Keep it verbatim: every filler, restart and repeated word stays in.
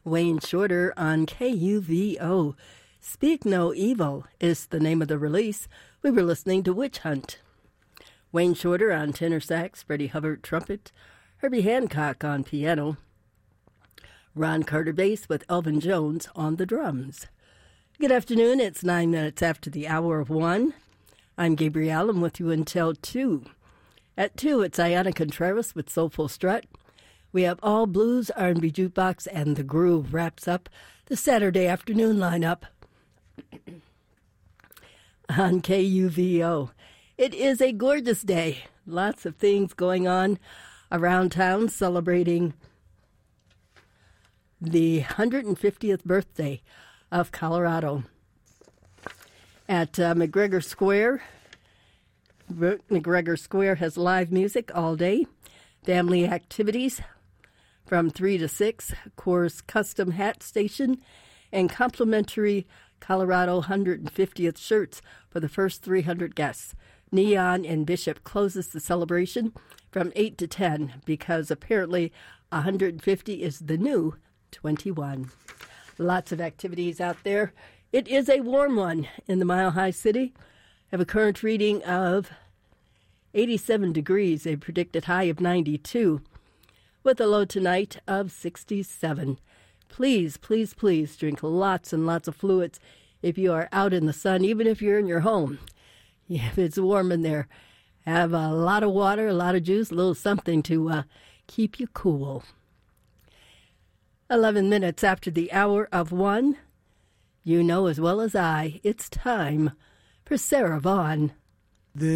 Wayne Shorter on K U V O. Speak No Evil is the name of the release. We were listening to Witch Hunt. Wayne Shorter on tenor sax, Freddie Hubbard trumpet, Herbie Hancock on piano, Ron Carter bass with Elvin Jones on the drums. Good afternoon. It's nine minutes after the hour of one. I'm Gabrielle. I'm with you until two. At two, it's Ayana Contreras with Soulful Strut. We have all blues, R and B jukebox, and the groove wraps up the Saturday afternoon lineup on K U V O. It is a gorgeous day. Lots of things going on around town celebrating the one hundred fiftieth birthday of Colorado. At uh, McGregor Square, McGregor Square has live music all day, family activities from three to six, Coors Custom Hat Station, and complimentary Colorado one hundred fiftieth shirts for the first three hundred guests. Neon and Bishop closes the celebration from eight to ten because apparently one hundred fifty is the new twenty-one. Lots of activities out there. It is a warm one in the Mile High City. Have a current reading of eighty-seven degrees, a predicted high of ninety-two, with a low tonight of sixty-seven. Please, please, please drink lots and lots of fluids if you are out in the sun, even if you're in your home. If it's warm in there, have a lot of water, a lot of juice, a little something to uh, keep you cool. Eleven minutes after the hour of one, you know as well as I, it's time for Sarah Vaughan.